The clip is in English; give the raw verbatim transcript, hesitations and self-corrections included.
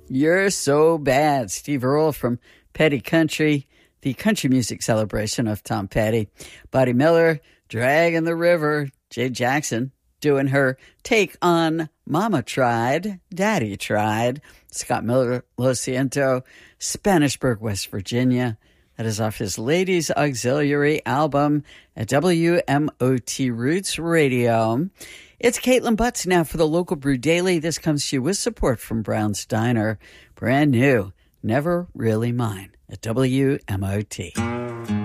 You're So Bad. Steve Earle from Petty Country, the country music celebration of Tom Petty. Buddy Miller, Dragging the River. Jay Jackson doing her take on Mama Tried, Daddy Tried. Scott Miller, Lo Siento, Spanisburg, West Virginia. That is off his Ladies Auxiliary album at W M O T Roots Radio. It's Caitlin Butts now for the Local Brew Daily. This comes to you with support from Brown's Diner. Brand new, Never Really Mine at W M O T.